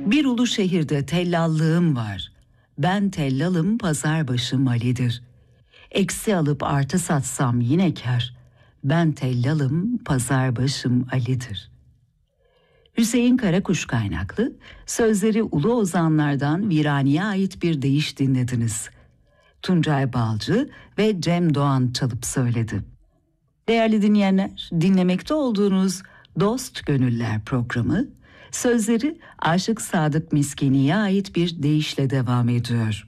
Bir ulu şehirde tellallığım var. Ben tellalım, pazar başım Ali'dir. Eksi alıp artı satsam yine kâr. Ben tellalım, pazar başım Ali'dir. Hüseyin Karakuş kaynaklı, sözleri ulu ozanlardan Virani'ye ait bir deyiş dinlediniz. Tuncay Balcı ve Cem Doğan çalıp söyledi. Değerli dinleyenler, dinlemekte olduğunuz Dost Gönüller programı, sözleri Aşık Sadık Miskini'ye ait bir deyişle devam ediyor.